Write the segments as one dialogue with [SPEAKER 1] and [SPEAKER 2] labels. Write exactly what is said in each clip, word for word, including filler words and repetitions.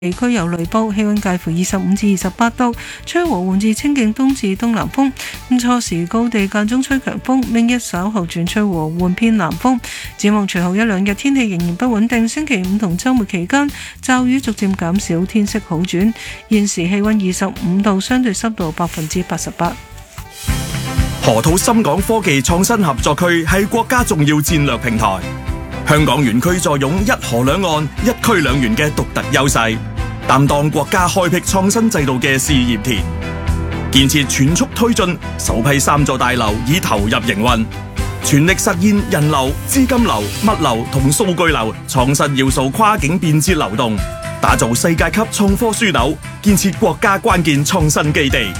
[SPEAKER 1] 地區有雷暴，氣溫介乎二十五至二十八度，吹和緩至清勁東至東南風。咁初時高地間中吹強風，明日稍後轉吹和緩偏南風。展望隨後一兩日天氣仍然不穩定，星期五同週末期間驟雨逐漸減少，天色好轉。現時氣溫二十五度，相對濕度百分之八十八。
[SPEAKER 2] 河套深港科技創新合作區係國家重要戰略平台。香港園區坐擁一河兩岸、一區兩園嘅獨特優勢，擔當國家開闢創新制度嘅試驗田。建設全速推進，首批三座大樓已投入營運，全力實現人流、資金流、物流同數據流創新要素跨境便捷流動，打造世界級創科樞紐，建設國家關鍵創新基地。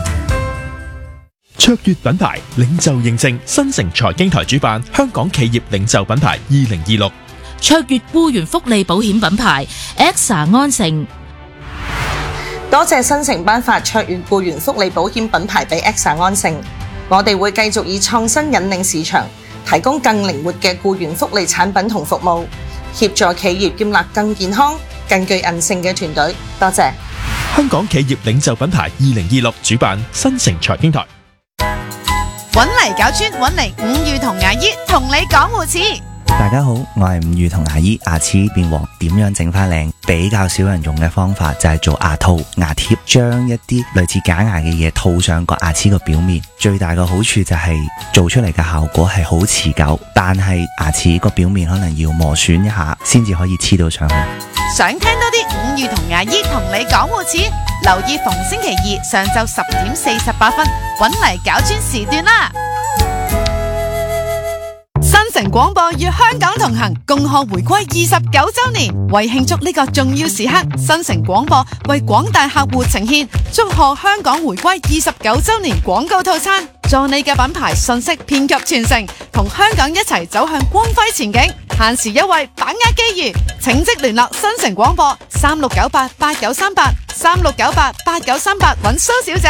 [SPEAKER 3] 卓越品牌領袖認證，新城財經台主辦香港企業領袖品牌二零二六。
[SPEAKER 4] 卓越僱員福利保險品牌 E X A 安盛。
[SPEAKER 5] 多謝新城頒發卓越僱員福利保險品牌俾 E X A 安盛，我哋會繼續以創新引領市場，提供更靈活嘅僱員福利產品同服務，協助企業建立更健康、更具韌性嘅團隊。多謝
[SPEAKER 3] 香港企業領袖品牌二零二六主辦新城財經台。
[SPEAKER 6] 搵嚟搞村，搵嚟五裕同牙醫同你講護齒。
[SPEAKER 7] 大家好，我係五裕同牙醫。牙齒變黃點樣整翻靚？比較少人用嘅方法就係做牙套、牙貼，將一啲類似假牙嘅嘢套上個牙齒個表面。最大嘅好處就係做出嚟嘅效果係好持久，但係牙齒個表面可能要磨損一下先至可以黐到上去。
[SPEAKER 6] 想聽多啲五裕同牙醫同你講護齒，留意逢星期二上晝十點四十八分，搵嚟搞專時段啦。新城廣播與香港同行，共賀回歸二十九周年。為慶祝呢個重要時刻，新城廣播為廣大客戶呈現祝賀香港回歸二十九周年廣告套餐，助你嘅品牌信息遍及全城，同香港一齊走向光輝前景。限時優惠，把握機遇，請即聯絡新城廣播三六九八八九三八三六九八八九三八揾蘇小姐。